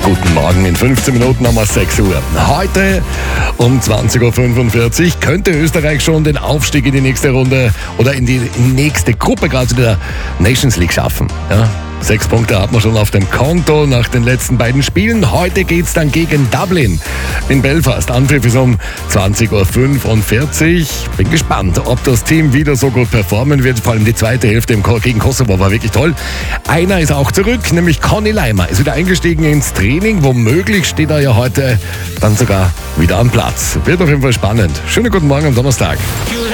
Guten Morgen, in 15 Minuten haben wir 6 Uhr. Heute um 20.45 Uhr könnte Österreich schon den Aufstieg in die nächste Runde oder in die nächste Gruppe, gerade der Nations League, schaffen. Ja? 6 Punkte hat man schon auf dem Konto nach den letzten beiden Spielen. Heute geht's dann gegen Dublin in Belfast. Anpfiff ist um 20.45 Uhr. Bin gespannt, ob das Team wieder so gut performen wird. Vor allem die zweite Hälfte gegen Kosovo war wirklich toll. Einer ist auch zurück, nämlich Conny Leimer. Ist wieder eingestiegen ins Training. Womöglich steht er ja heute dann sogar wieder am Platz. Wird auf jeden Fall spannend. Schönen guten Morgen am Donnerstag.